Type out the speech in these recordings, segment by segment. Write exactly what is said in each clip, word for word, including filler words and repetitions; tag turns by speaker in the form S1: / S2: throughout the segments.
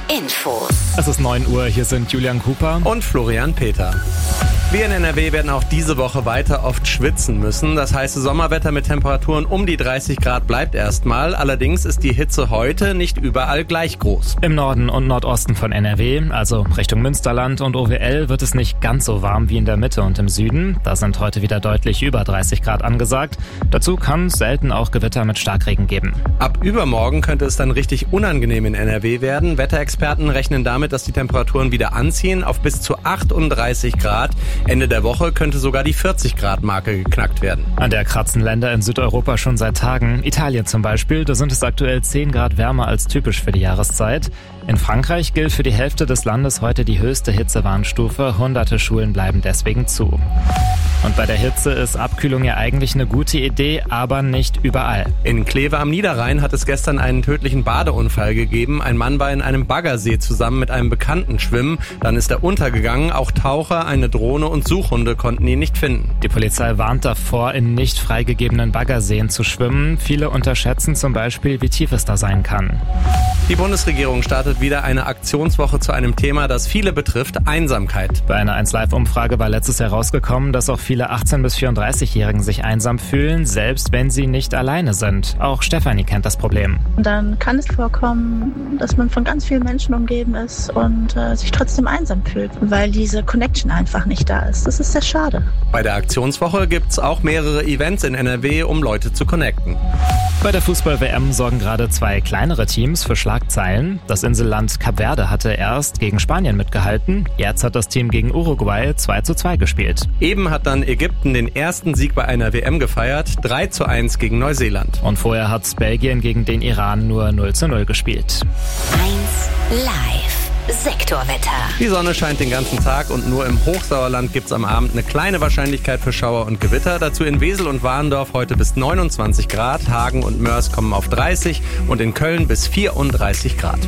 S1: Infos.
S2: Es ist neun Uhr, hier sind Julian Cooper
S3: und Florian Peter. Wir in N R W werden auch diese Woche weiter oft schwitzen müssen. Das heiße Sommerwetter mit Temperaturen um die dreißig Grad bleibt erstmal. Allerdings ist die Hitze heute nicht überall gleich groß.
S2: Im Norden und Nordosten von N R W, also Richtung Münsterland und O W L, wird es nicht ganz so warm wie in der Mitte und im Süden. Da sind heute wieder deutlich über dreißig Grad angesagt. Dazu kann es selten auch Gewitter mit Starkregen geben.
S3: Ab übermorgen könnte es dann richtig unangenehm in N R W werden. Wetterexperten rechnen damit, dass die Temperaturen wieder anziehen auf bis zu achtunddreißig Grad. Ende der Woche könnte sogar die vierzig Grad Marke geknackt werden.
S2: An der kratzen Länder in Südeuropa schon seit Tagen. Italien zum Beispiel, da sind es aktuell zehn Grad wärmer als typisch für die Jahreszeit. In Frankreich gilt für die Hälfte des Landes heute die höchste Hitzewarnstufe. Hunderte Schulen bleiben deswegen zu. Und bei der Hitze ist Abkühlung ja eigentlich eine gute Idee, aber nicht überall.
S3: In Kleve am Niederrhein hat es gestern einen tödlichen Badeunfall gegeben. Ein Mann war in einem Baggersee zusammen mit einem Bekannten schwimmen. Dann ist er untergegangen. Auch Taucher, eine Drohne und Suchhunde konnten ihn nicht finden.
S2: Die Polizei warnt davor, in nicht freigegebenen Baggerseen zu schwimmen. Viele unterschätzen zum Beispiel, wie tief es da sein kann.
S3: Die Bundesregierung startet wieder eine Aktionswoche zu einem Thema, das viele betrifft: Einsamkeit.
S2: Bei einer eins Live Umfrage war letztes Jahr rausgekommen, dass auch viele achtzehn- bis vierunddreißigjährigen sich einsam fühlen, selbst wenn sie nicht alleine sind. Auch Stefanie kennt das Problem.
S4: Und dann kann es vorkommen, dass man von ganz vielen Menschen umgeben ist und äh, sich trotzdem einsam fühlt, weil diese Connection einfach nicht da ist. Das ist sehr schade.
S3: Bei der Aktionswoche gibt es auch mehrere Events in N R W, um Leute zu connecten.
S2: Bei der Fußball-W M sorgen gerade zwei kleinere Teams für Schlagzeilen. Das Inselland Kap Verde hatte erst gegen Spanien mitgehalten. Jetzt hat das Team gegen Uruguay zwei zu zwei gespielt.
S3: Eben hat dann Ägypten den ersten Sieg bei einer W M gefeiert, drei zu eins gegen Neuseeland.
S2: Und vorher hat Belgien gegen den Iran nur null zu null gespielt.
S1: eins Live. Sektorwetter.
S3: Die Sonne scheint den ganzen Tag und nur im Hochsauerland gibt es am Abend eine kleine Wahrscheinlichkeit für Schauer und Gewitter. Dazu in Wesel und Warndorf heute bis neunundzwanzig Grad, Hagen und Mörs kommen auf dreißig und in Köln bis vierunddreißig Grad.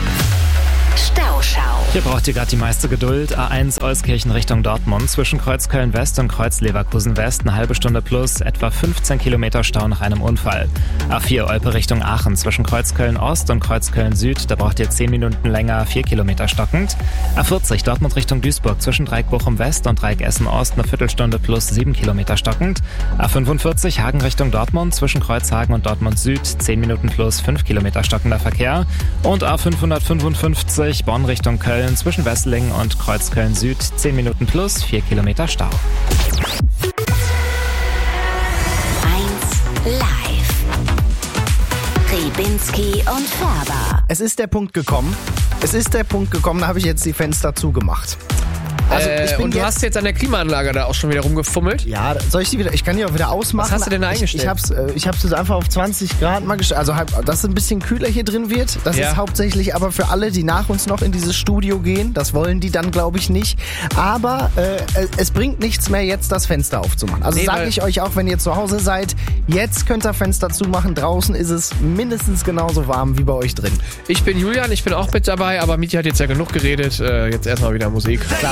S1: Stauschau.
S2: Hier braucht ihr gerade die meiste Geduld. A eins Euskirchen Richtung Dortmund. Zwischen Kreuz Köln-West und Kreuz Leverkusen-West eine halbe Stunde plus, etwa fünfzehn Kilometer Stau nach einem Unfall. A vier Olpe Richtung Aachen. Zwischen Kreuz Köln-Ost und Kreuz Köln-Süd. Da braucht ihr zehn Minuten länger, vier Kilometer stockend. A vierzig Dortmund Richtung Duisburg. Zwischen Dreieck Bochum-West und Dreieck Essen-Ost eine Viertelstunde plus, sieben Kilometer stockend. A fünfundvierzig Hagen Richtung Dortmund. Zwischen Kreuzhagen und Dortmund-Süd zehn Minuten plus, fünf Kilometer stockender Verkehr. Und A fünfhundertfünfundfünfzig Bonn Richtung Köln. Zwischen Wesseling und Kreuz Köln-Süd zehn Minuten plus, vier Kilometer Stau.
S1: eins Live. Ribinski und Färber.
S5: Es ist der Punkt gekommen. Es ist der Punkt gekommen, da habe ich jetzt die Fenster zugemacht.
S6: Also ich bin äh, und du jetzt, hast jetzt an der Klimaanlage da auch schon wieder rumgefummelt?
S5: Ja, soll ich die wieder? Ich kann die auch wieder ausmachen.
S6: Was hast du denn da eingestellt?
S5: Ich, ich hab's, äh, ich hab's jetzt einfach auf zwanzig Grad mal gestellt. Also, dass es ein bisschen kühler hier drin wird. Das ja. ist hauptsächlich aber für alle, die nach uns noch in dieses Studio gehen. Das wollen die dann, glaube ich, nicht. Aber äh, es bringt nichts mehr, jetzt das Fenster aufzumachen. Also nee, sage ich euch auch, wenn ihr zu Hause seid, jetzt könnt ihr Fenster zumachen. Draußen ist es mindestens genauso warm wie bei euch drin.
S6: Ich bin Julian, ich bin auch mit dabei, aber Mietje hat jetzt ja genug geredet. Äh, jetzt erstmal wieder Musik.
S5: Klar.